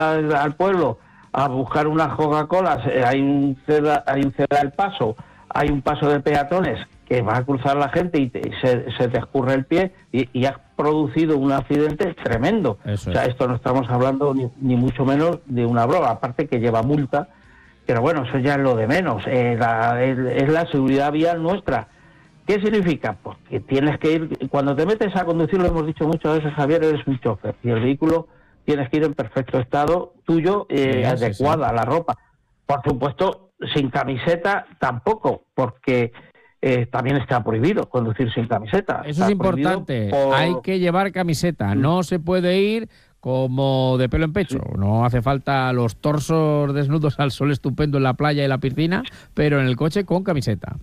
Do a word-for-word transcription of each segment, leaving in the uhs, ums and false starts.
al, al pueblo a buscar unas Coca-Colas, eh, hay un ceda, hay un ceda del paso, hay un paso de peatones que va a cruzar la gente y, te, y se, se te escurre el pie y, y has producido un accidente tremendo. Eso o sea, es. esto no estamos hablando ni, ni mucho menos de una broma, aparte que lleva multa, pero bueno, eso ya es lo de menos. Eh, la, es, es la seguridad vial nuestra. ¿Qué significa? Pues que tienes que ir, cuando te metes a conducir, lo hemos dicho muchas veces, Javier, eres un chofer y el vehículo tienes que ir en perfecto estado tuyo, eh, Sí, adecuada sí, sí. a la ropa. Por supuesto, sin camiseta tampoco, porque eh, también está prohibido conducir sin camiseta. Eso Está es importante. por... Hay que llevar camiseta. No se puede ir como de pelo en pecho. Sí. No hace falta los torsos desnudos al sol estupendo en la playa y la piscina, pero en el coche con camiseta.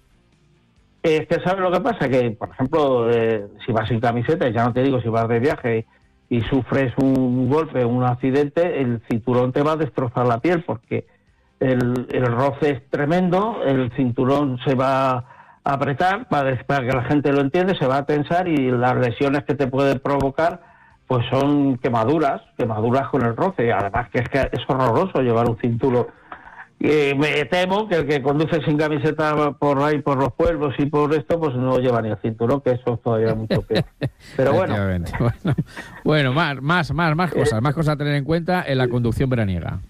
Es que ¿sabes lo que pasa? Que, por ejemplo, eh, si vas sin camiseta, ya no te digo si vas de viaje y sufres un golpe, un accidente, el cinturón te va a destrozar la piel porque el, el roce es tremendo, el cinturón se va a apretar, para, para que la gente lo entienda, se va a tensar y las lesiones que te puede provocar pues son quemaduras, quemaduras con el roce. Además que es que es horroroso llevar un cinturón. Eh, me temo que el que conduce sin camiseta por ahí, por los pueblos y por esto, pues no lleva ni el cinturón, que eso es todavía mucho peor. Pero bueno. bueno, bueno más, más, más, más cosas, más cosas a tener en cuenta en la conducción veraniega.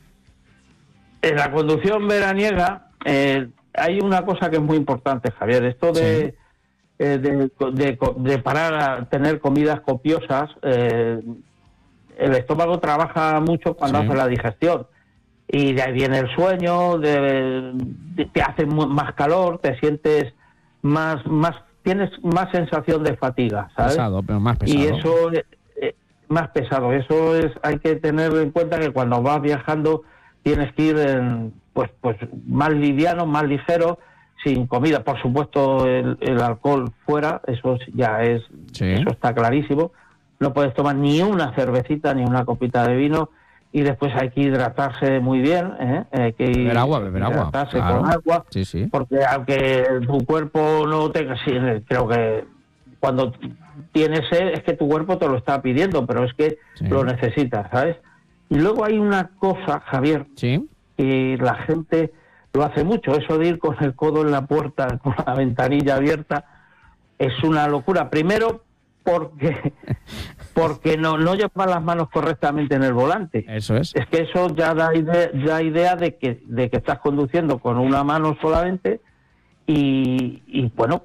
En la conducción veraniega eh, hay una cosa que es muy importante, Javier. Esto de, sí. eh, de, de, de parar a tener comidas copiosas, eh, el estómago trabaja mucho cuando sí. hace la digestión. Y de ahí viene el sueño, de, de, te hace más calor, te sientes más, más, tienes más sensación de fatiga, ¿sabes? Pesado, pero más pesado. Y eso, eh, más pesado, eso es, hay que tener en cuenta que cuando vas viajando tienes que ir en, pues, pues más liviano, más ligero, sin comida. Por supuesto, el, el alcohol fuera, eso ya es, sí. eso está clarísimo. No puedes tomar ni una cervecita ni una copita de vino. Y después hay que hidratarse muy bien, ¿eh? Hay que beber agua, beber hidratarse agua. Claro. con agua, sí, sí. porque aunque tu cuerpo no tenga, sí, creo que cuando tienes sed es que tu cuerpo te lo está pidiendo, pero es que sí. lo necesitas, ¿sabes? Y luego hay una cosa, Javier, ¿sí? que la gente lo hace mucho, eso de ir con el codo en la puerta, con la ventanilla abierta, es una locura. Primero, porque porque no no lleva las manos correctamente en el volante. Eso es. Es que eso ya da idea, da idea de que de que estás conduciendo con una mano solamente y, y bueno,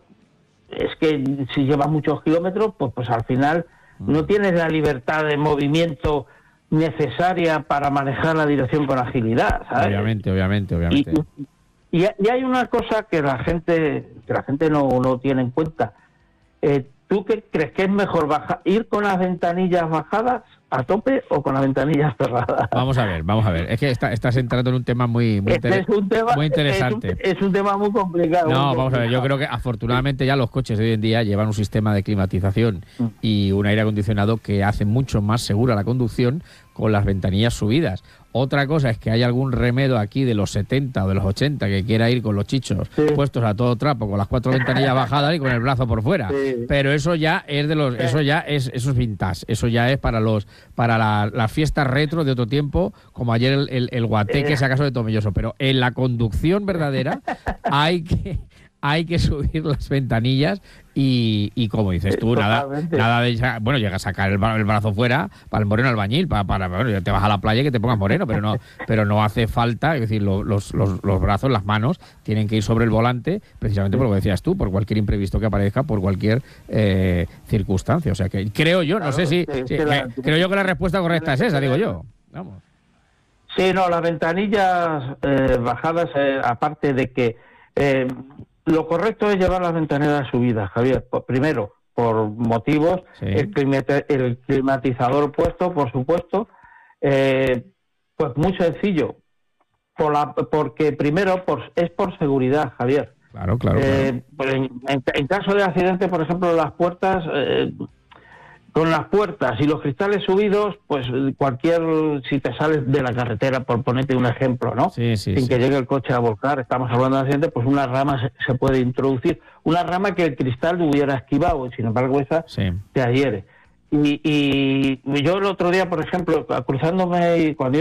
es que si llevas muchos kilómetros, pues pues al final mm. no tienes la libertad de movimiento necesaria para manejar la dirección con agilidad, ¿sabes? Obviamente, obviamente, obviamente. Y, y, y hay una cosa que la gente que la gente no, no tiene en cuenta. Eh, ¿Tú qué crees que es mejor baja, ir con las ventanillas bajadas a tope o con las ventanillas cerradas? Vamos a ver, vamos a ver. Es que está, estás entrando en un tema muy, muy, este inter... es un tema, muy interesante. Es un, es un tema muy complicado. No, muy vamos complicado. a ver. Yo creo que afortunadamente ya los coches de hoy en día llevan un sistema de climatización mm. y un aire acondicionado que hace mucho más segura la conducción con las ventanillas subidas. Otra cosa es que hay algún remedo aquí de los setenta o de los ochenta que quiera ir con los chichos sí. puestos a todo trapo, con las cuatro ventanillas bajadas y con el brazo por fuera. Sí. Pero eso ya es de los, sí. eso ya es, eso es vintage. Eso ya es para los, para la, las fiestas retro de otro tiempo, como ayer el, el, el guateque, si acaso de Tomelloso. Pero en la conducción verdadera hay que hay que subir las ventanillas y, y como dices tú, nada, nada de bueno, llega a sacar el, el brazo fuera para el moreno albañil, para, para bueno, te vas a la playa y que te pongas moreno, pero no, pero no hace falta, es decir, lo, los, los, los brazos, las manos tienen que ir sobre el volante, precisamente por lo que decías tú, por cualquier imprevisto que aparezca, por cualquier eh, circunstancia. O sea que creo yo, no claro, sé si, sí, si que la, creo yo que la respuesta correcta es esa, digo yo. Vamos. Sí, no, las ventanillas eh, bajadas, eh, aparte de que eh, lo correcto es llevar las ventanillas subidas, Javier. Primero, por motivos, sí. el, climate, el climatizador puesto, por supuesto. Eh, pues muy sencillo. Por la, porque primero por, es por seguridad, Javier. Claro, claro. Eh, claro. En, en, en caso de accidente, por ejemplo, las puertas... Eh, con las puertas y los cristales subidos, pues cualquier, si te sales de la carretera, por ponerte un ejemplo, ¿no? Sí, sí, Sin sí. que llegue el coche a volcar, estamos hablando de accidente, pues una rama se, se puede introducir, una rama que el cristal hubiera esquivado, y sin embargo esa sí. te adhiere. Y, y yo el otro día, por ejemplo, cruzándome, y cuando